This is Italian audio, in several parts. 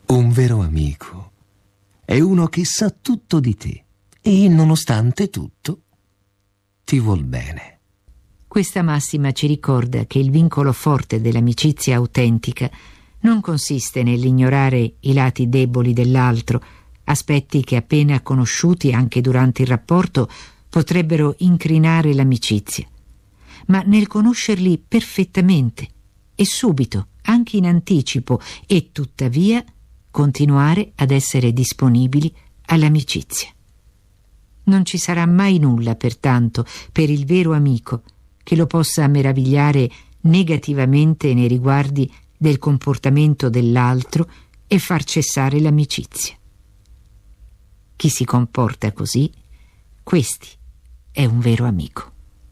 Un vero amico è uno che sa tutto di te e, nonostante tutto, ti vuol bene. Questa massima ci ricorda che il vincolo forte dell'amicizia autentica non consiste nell'ignorare i lati deboli dell'altro, aspetti che appena conosciuti anche durante il rapporto potrebbero incrinare l'amicizia, ma nel conoscerli perfettamente e subito, anche in anticipo, e tuttavia continuare ad essere disponibili all'amicizia. Non ci sarà mai nulla, pertanto, per il vero amico che lo possa meravigliare negativamente nei riguardi del comportamento dell'altro e far cessare l'amicizia. Chi si comporta così, questi è un vero amico.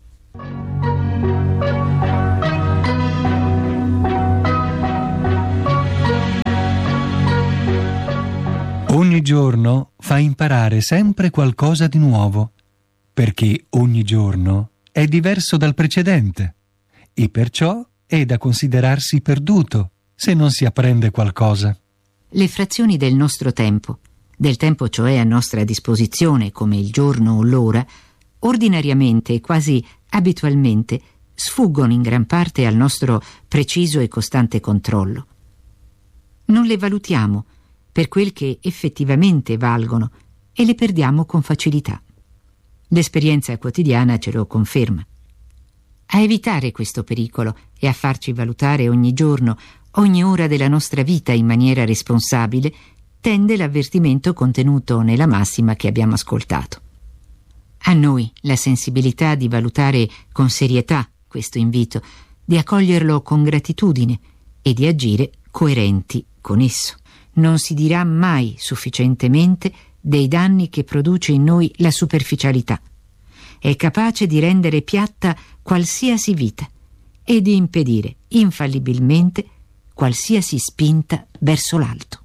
Ogni giorno fa imparare sempre qualcosa di nuovo, perché ogni giorno è diverso dal precedente e perciò è da considerarsi perduto se non si apprende qualcosa. Le frazioni del nostro tempo, del tempo cioè a nostra disposizione come il giorno o l'ora, ordinariamente e quasi abitualmente sfuggono in gran parte al nostro preciso e costante controllo. Non le valutiamo per quel che effettivamente valgono e le perdiamo con facilità. L'esperienza quotidiana ce lo conferma. A evitare questo pericolo e a farci valutare ogni giorno, ogni ora della nostra vita in maniera responsabile tende l'avvertimento contenuto nella massima che abbiamo ascoltato. A noi la sensibilità di valutare con serietà questo invito, di accoglierlo con gratitudine e di agire coerenti con esso. Non si dirà mai sufficientemente dei danni che produce in noi la superficialità. È capace di rendere piatta qualsiasi vita e di impedire infallibilmente qualsiasi spinta verso l'alto.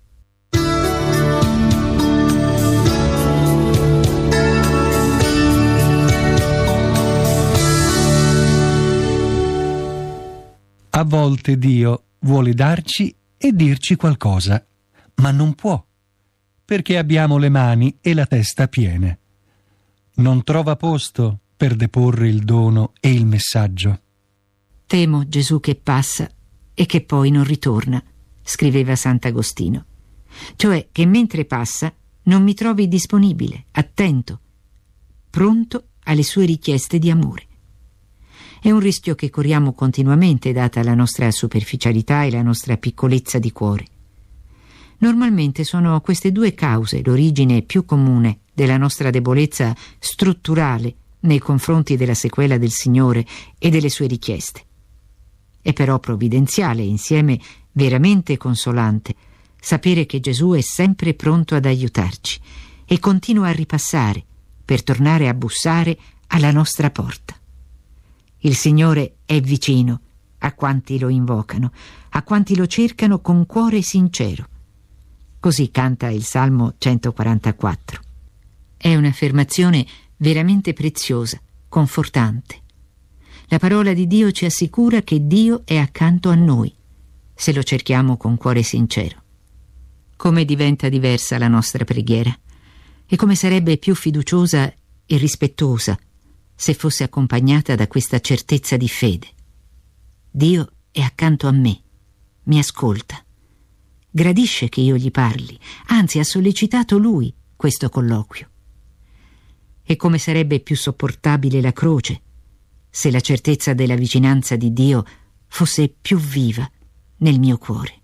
A volte Dio vuole darci e dirci qualcosa, ma non può, perché abbiamo le mani e la testa piene. Non trova posto per deporre il dono e il messaggio. Temo Gesù che passa e che poi non ritorna, scriveva Sant'Agostino. Cioè che mentre passa non mi trovi disponibile, attento, pronto alle sue richieste di amore. È un rischio che corriamo continuamente data la nostra superficialità e la nostra piccolezza di cuore. Normalmente sono queste due cause l'origine più comune della nostra debolezza strutturale nei confronti della sequela del Signore e delle sue richieste. È però provvidenziale e insieme veramente consolante sapere che Gesù è sempre pronto ad aiutarci e continua a ripassare per tornare a bussare alla nostra porta. Il Signore è vicino a quanti lo invocano, a quanti lo cercano con cuore sincero. Così canta il Salmo 144. È un'affermazione veramente preziosa, confortante. La parola di Dio ci assicura che Dio è accanto a noi, se lo cerchiamo con cuore sincero. Come diventa diversa la nostra preghiera e come sarebbe più fiduciosa e rispettosa se fosse accompagnata da questa certezza di fede. Dio è accanto a me, mi ascolta. Gradisce che io gli parli, anzi ha sollecitato lui questo colloquio. E come sarebbe più sopportabile la croce se la certezza della vicinanza di Dio fosse più viva nel mio cuore.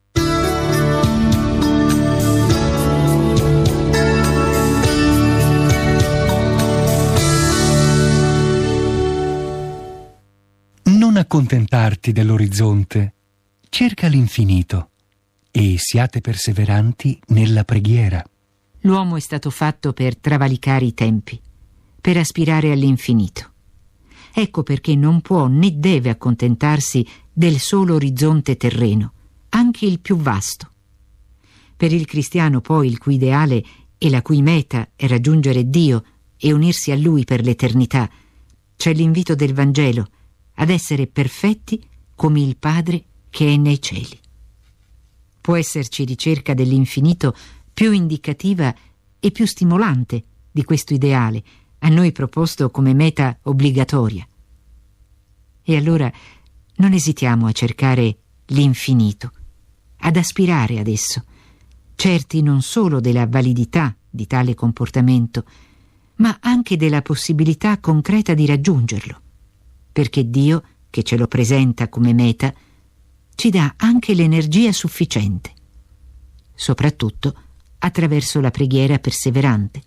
Non accontentarti dell'orizzonte, cerca l'infinito e siate perseveranti nella preghiera. L'uomo è stato fatto per travalicare i tempi, per aspirare all'infinito. Ecco perché non può né deve accontentarsi del solo orizzonte terreno, anche il più vasto. Per il cristiano poi il cui ideale e la cui meta è raggiungere Dio e unirsi a Lui per l'eternità, c'è l'invito del Vangelo ad essere perfetti come il Padre che è nei cieli. può esserci ricerca dell'infinito più indicativa e più stimolante di questo ideale, a noi proposto come meta obbligatoria. E allora non esitiamo a cercare l'infinito, ad aspirare ad esso, certi non solo della validità di tale comportamento, ma anche della possibilità concreta di raggiungerlo, perché Dio, che ce lo presenta come meta, ci dà anche l'energia sufficiente, soprattutto attraverso la preghiera perseverante.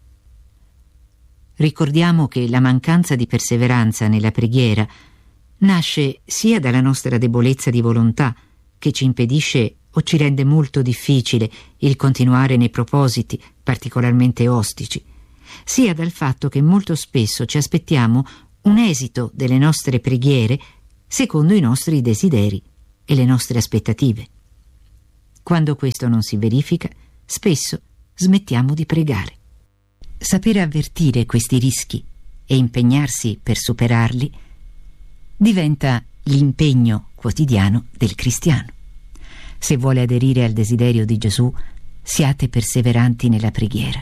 Ricordiamo che la mancanza di perseveranza nella preghiera nasce sia dalla nostra debolezza di volontà, che ci impedisce o ci rende molto difficile il continuare nei propositi particolarmente ostici, sia dal fatto che molto spesso ci aspettiamo un esito delle nostre preghiere secondo i nostri desideri e le nostre aspettative. Quando questo non si verifica, spesso smettiamo di pregare. Sapere avvertire questi rischi e impegnarsi per superarli diventa l'impegno quotidiano del cristiano. Se vuole aderire al desiderio di Gesù, siate perseveranti nella preghiera.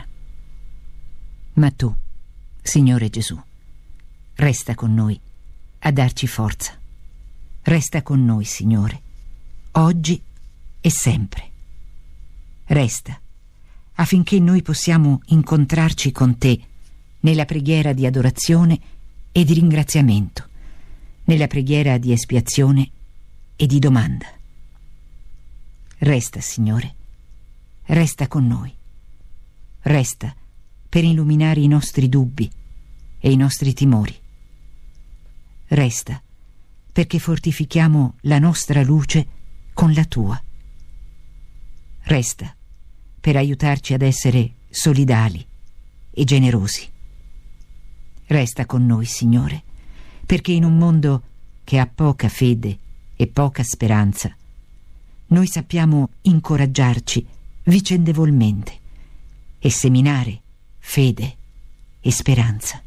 Ma tu, Signore Gesù, resta con noi a darci forza. Resta con noi, Signore, oggi e sempre. Resta affinché noi possiamo incontrarci con te nella preghiera di adorazione e di ringraziamento, nella preghiera di espiazione e di domanda. Resta, Signore, resta con noi. Resta per illuminare i nostri dubbi e i nostri timori. Resta perché fortifichiamo la nostra luce con la tua. Resta per aiutarci ad essere solidali e generosi. Resta con noi, Signore, perché in un mondo che ha poca fede e poca speranza, noi sappiamo incoraggiarci vicendevolmente e seminare fede e speranza.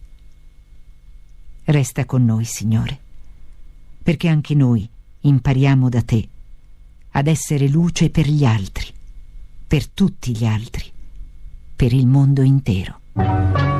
Resta con noi, Signore, perché anche noi impariamo da te ad essere luce per gli altri, per tutti gli altri, per il mondo intero.